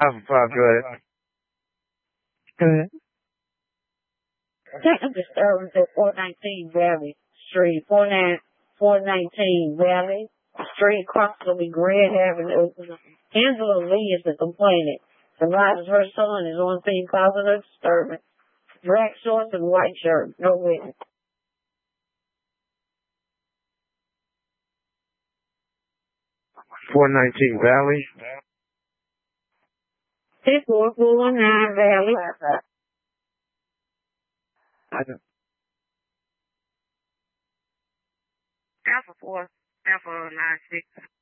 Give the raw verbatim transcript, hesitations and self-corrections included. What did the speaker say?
Alpha five, go ahead. Good. Technical disturbance at four nineteen Valley Street, four nineteen Valley Street, Crossley Grand Avenue. Angela Lee is the complainant. Survivors her son is on scene causing a disturbance. Black shorts and white shirt. No witness. four nineteen Valley. Six four four one nine Valley. Alpha four, Alpha nine six.